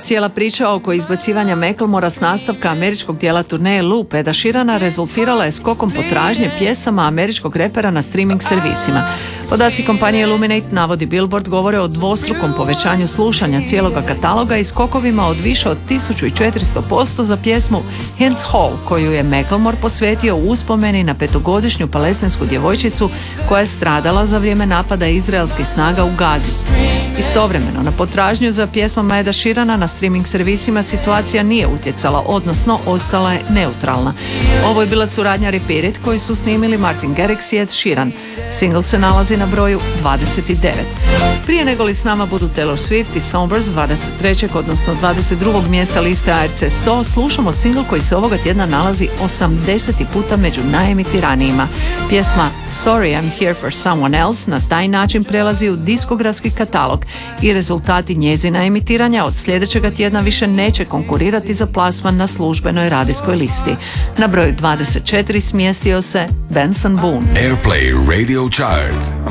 Cijela priča oko izbacivanja Macklemora s nastavka američkog dijela turneje Loop Eda Sheerana rezultirala je skokom potražnje pjesama američkog repera na streaming servisima. Podaci kompanije Illuminate, navodi Billboard, govore o dvostrukom povećanju slušanja cijeloga kataloga i skokovima od više od 1400% za pjesmu Hence Hall, koju je Macklemore posvetio u uspomeni na 5-godišnju palestinsku djevojčicu koja je stradala za vrijeme napada izraelskih snaga u Gazi. Istovremeno, na potražnju za pjesmama Eda Sheerana na streaming servisima situacija nije utjecala, odnosno ostala je neutralna. Ovo je bila suradnja Repeat It koju su snimili Martin Garrix i Ed Sheeran. Single se nalazi na broju 29. Prije nego li s nama budu Taylor Swift i Sombers 23. odnosno 22. mjesta liste ARC 100, slušamo single koji se ovoga tjedna nalazi 80. puta među najemitiranijima. Pjesma Sorry I'm Here for Someone Else na taj način prelazi u diskografski katalog i rezultati njezina emitiranja od sljedećega tjedna više neće konkurirati za plasman na službenoj radijskoj listi. Na broju 24 smjestio se Benson Boone. Airplay Radio Chart.